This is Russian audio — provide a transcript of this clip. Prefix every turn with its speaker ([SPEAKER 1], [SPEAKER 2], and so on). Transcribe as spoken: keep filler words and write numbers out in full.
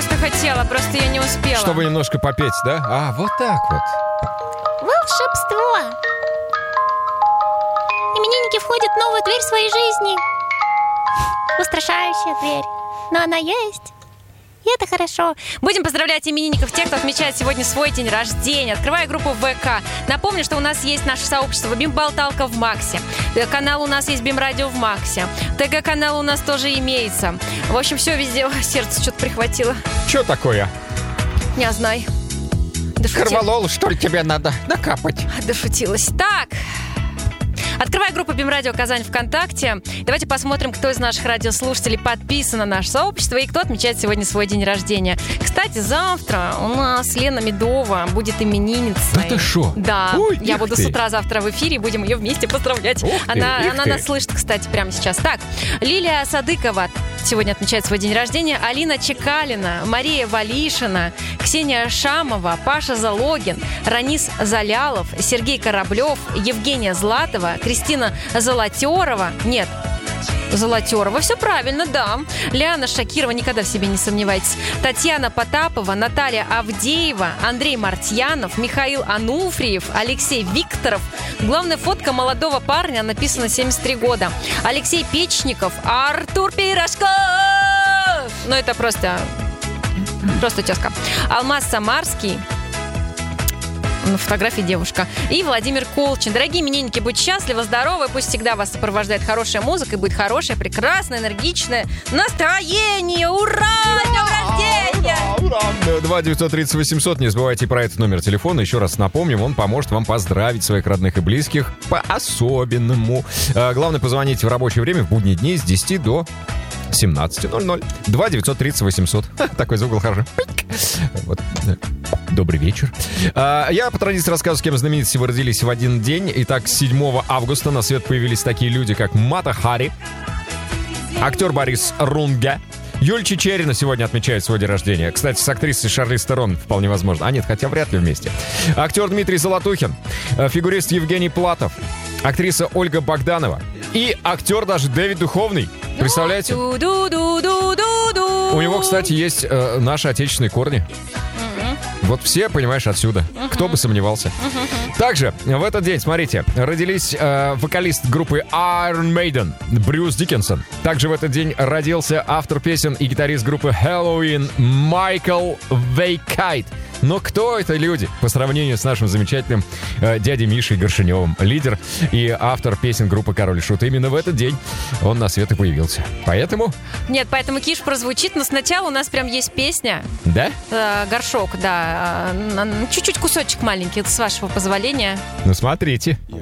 [SPEAKER 1] просто хотела, просто я не успела.
[SPEAKER 2] Чтобы немножко попеть, да? А, вот так вот.
[SPEAKER 3] Волшебство. Именинники входят в новую дверь своей жизни. Устрашающая дверь, но она есть. И это хорошо.
[SPEAKER 1] Будем поздравлять именинников, тех, кто отмечает сегодня свой день рождения. Открываю группу ВК. Напомню, что у нас есть наше сообщество Бим-Болталка в Максе. Канал у нас есть Бим-Радио в Максе. ТГ-канал у нас тоже имеется. В общем, все везде. Сердце что-то прихватило.
[SPEAKER 2] Что такое?
[SPEAKER 1] Не знаю.
[SPEAKER 2] Корвалол, что ли, тебе надо накапать?
[SPEAKER 1] Дошутилась. Так. Открывай группу Бим-Радио Казань ВКонтакте. Давайте посмотрим, кто из наших радиослушателей подписан на наше сообщество и кто отмечает сегодня свой день рождения. Кстати, завтра у нас Лена Медова будет именинницей.
[SPEAKER 2] Да ты шо?
[SPEAKER 1] Да.
[SPEAKER 2] Ой,
[SPEAKER 1] я буду
[SPEAKER 2] ты.
[SPEAKER 1] с утра завтра в эфире, будем ее вместе поздравлять.
[SPEAKER 2] Ух
[SPEAKER 1] она
[SPEAKER 2] ты,
[SPEAKER 1] она
[SPEAKER 2] ты.
[SPEAKER 1] нас слышит, кстати, прямо сейчас. Так, Лилия Садыкова сегодня отмечает свой день рождения. Алина Чекалина, Мария Валишина, Ксения Шамова, Паша Залогин, Ранис Залялов, Сергей Кораблев, Евгения Златова, Кристина Золотерова. Нет, Золотерова. Все правильно, да. Лиана Шакирова, никогда в себе не сомневайтесь. Татьяна Потапова, Наталья Авдеева, Андрей Мартьянов, Михаил Ануфриев, Алексей Викторов. Главная фотка молодого парня, написано семьдесят три года. Алексей Печников, Артур Пирожков. Ну, это просто... Просто тезка. Алмаз Самарский. На фотографии девушка. И Владимир Колчин. Дорогие именинники, будьте счастливы, здоровы. Пусть всегда вас сопровождает хорошая музыка и будет хорошее, прекрасное, энергичное настроение. Ура! Днем рождения!
[SPEAKER 2] Ура, ура! два девятьсот тридцать восемьсот. Не забывайте про этот номер телефона. Еще раз напомним, он поможет вам поздравить своих родных и близких по-особенному. А, главное, позвоните в рабочее время в будние дни с десяти до семнадцати ноль ноль. два девятьсот тридцать восемьсот. Такой звук был хорошо. Вот. Добрый вечер. А, я по традиции рассказываю, с кем знаменитости вы родились в один день. Итак, седьмого августа на свет появились такие люди, как Мата Хари, актер Борис Рунге. Юль Чичерина сегодня отмечает свой день рождения. Кстати, с актрисой Шарлиз Терон вполне возможно. А нет, хотя вряд ли вместе. Актер Дмитрий Золотухин, фигурист Евгений Платов, актриса Ольга Богданова и актер даже Дэвид Духовный. Представляете? У него, кстати, есть э, наши отечественные корни. Вот все, понимаешь, отсюда. Uh-huh. Кто бы сомневался. Uh-huh. Также в этот день, смотрите, родились э, вокалист группы Iron Maiden Брюс Диккенсон. Также в этот день родился автор песен и гитарист группы Halloween Майкл Вейкайт. Но кто это люди по сравнению с нашим замечательным э, дядей Мишей Горшиневым? Лидер и автор песен группы Король и Шут. Именно в этот день он на свет и появился. Поэтому...
[SPEAKER 1] Нет, поэтому Киш прозвучит, но сначала у нас прям есть песня.
[SPEAKER 2] Да?
[SPEAKER 1] Э, горшок, да. Э, чуть-чуть кусочек маленький, с вашего позволения.
[SPEAKER 2] Ну, смотрите.